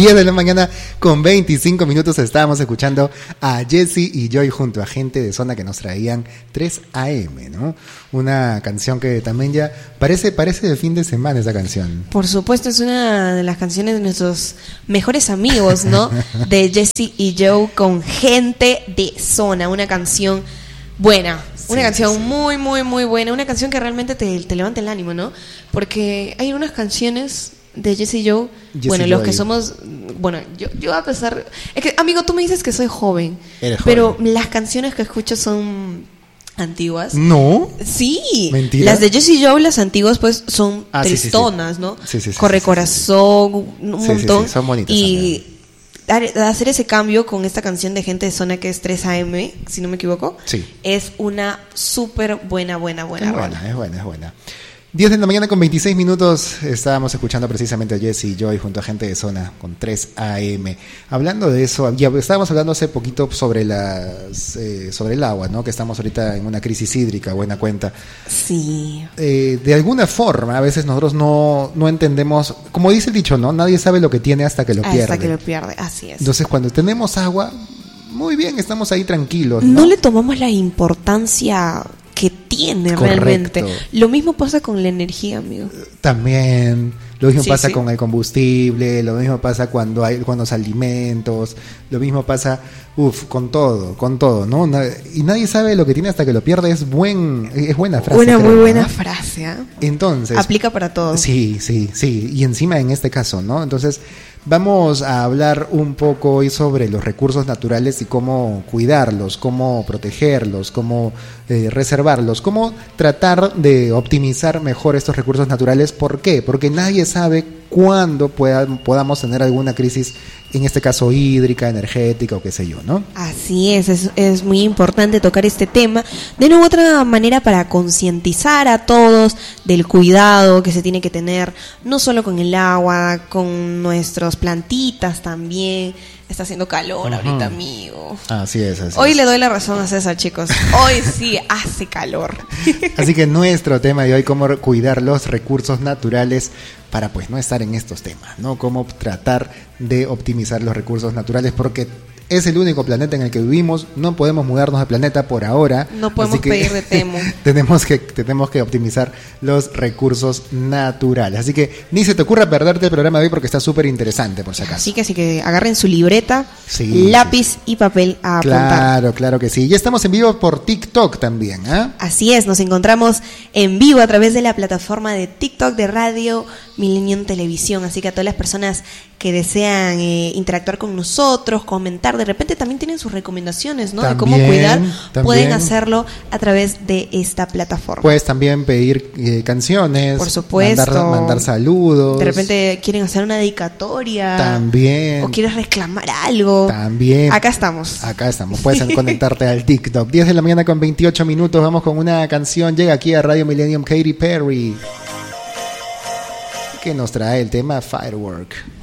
10 de la mañana con 25 minutos estábamos escuchando a Jesse y Joy junto a Gente de Zona que nos traían 3 AM, ¿no? Una canción que también ya parece de fin de semana esa canción. Por supuesto, es una de las canciones de nuestros mejores amigos, ¿no? De Jesse y Joe con Gente de Zona, una canción buena. Una canción muy, muy, muy buena. Una canción que realmente te levanta el ánimo, ¿no? Porque hay unas canciones de Jesse y Joe, bueno, los que somos, bueno, yo a pesar, es que, amigo, tú me dices que soy joven, pero las canciones que escucho son antiguas. ¿No? Sí. ¿Mentira? Las de Jesse y Joe, las antiguas, pues, son tristonas, ¿no? Corre corazón, un montón. Son bonitas y también. Hacer ese cambio con esta canción de Gente de Zona que es 3 AM, si no me equivoco, es una súper buena rola. Es buena. 10 de la mañana con 26 minutos estábamos escuchando precisamente a Jesse y Joy junto a Gente de Zona con 3 AM. Hablando de eso, ya estábamos hablando hace poquito sobre sobre el agua, ¿no? Que estamos ahorita en una crisis hídrica, buena cuenta. Sí. De alguna forma, a veces nosotros no entendemos, como dice el dicho, ¿no? Nadie sabe lo que tiene hasta que lo pierde. Hasta que lo pierde, así es. Entonces, cuando tenemos agua, muy bien, estamos ahí tranquilos, ¿no? No le tomamos la importancia que tiene. Correcto. Realmente. Lo mismo pasa con la energía, amigo. También. Lo mismo pasa con el combustible, lo mismo pasa con los alimentos, lo mismo pasa con todo, ¿no? Y nadie sabe lo que tiene hasta que lo pierde. Es buena frase. Una muy buena frase, ¿eh? Entonces, aplica para todo. Sí. Y encima en este caso, ¿no? Entonces, vamos a hablar un poco hoy sobre los recursos naturales y cómo cuidarlos, cómo protegerlos, cómo reservarlos, cómo tratar de optimizar mejor estos recursos naturales. ¿Por qué? Porque nadie sabe cuándo podamos tener alguna crisis, en este caso hídrica, energética o qué sé yo, ¿no? Así es muy importante tocar este tema de una u otra manera para concientizar a todos del cuidado que se tiene que tener, no solo con el agua, con nuestras plantitas también. Está haciendo calor ahorita, amigo. Así es. Hoy le doy la razón a César, chicos. Hoy sí hace calor. Así que nuestro tema de hoy, cómo cuidar los recursos naturales para pues no estar en estos temas, ¿no? Cómo tratar de optimizar los recursos naturales, porque es el único planeta en el que vivimos, no podemos mudarnos de planeta por ahora. No podemos pedir de Temu. tenemos que optimizar los recursos naturales. Así que ni se te ocurra perderte el programa de hoy porque está súper interesante, por si acaso. Así que agarren su libreta, lápiz y papel a apuntar. Claro que sí. Ya estamos en vivo por TikTok también, ¿eh? Así es, nos encontramos en vivo a través de la plataforma de TikTok de Radio Millennium Televisión. Así que a todas las personas que desean interactuar con nosotros, comentar, de repente también tienen sus recomendaciones, ¿no? De cómo cuidar, pueden hacerlo a través de esta plataforma. Puedes también pedir canciones, por supuesto, mandar saludos. De repente quieren hacer una dedicatoria. También. O quieres reclamar algo. También. Acá estamos. Puedes conectarte al TikTok. 10 de la mañana con 28 minutos. Vamos con una canción. Llega aquí a Radio Millennium Katy Perry, que nos trae el tema Firework.